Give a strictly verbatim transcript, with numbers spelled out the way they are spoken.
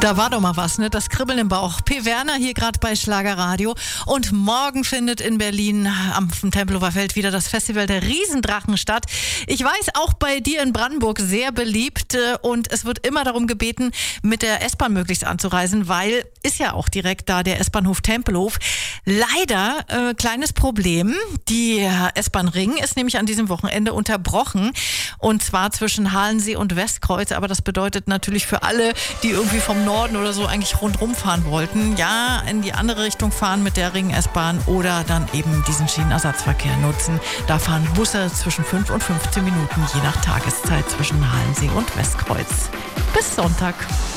Da war doch mal was, ne? Das Kribbeln im Bauch. P. Werner hier gerade bei Schlagerradio. Und morgen findet in Berlin am Tempelhofer Feld wieder das Festival der Riesendrachen statt. Ich weiß, auch bei dir in Brandenburg sehr beliebt. Und es wird immer darum gebeten, mit der S-Bahn möglichst anzureisen, weil ist ja auch direkt da der S-Bahnhof Tempelhof. Leider, äh, kleines Problem. Die S-Bahn Ring ist nämlich an diesem Wochenende unterbrochen. Und zwar zwischen Halensee und Westkreuz. Aber das bedeutet natürlich für alle, die irgendwie vom Norden oder so eigentlich rundrum fahren wollten, ja, in die andere Richtung fahren mit der Ring-S-Bahn oder dann eben diesen Schienenersatzverkehr nutzen. Da fahren Busse zwischen fünf und fünfzehn Minuten, je nach Tageszeit, zwischen Halensee und Westkreuz. Bis Sonntag.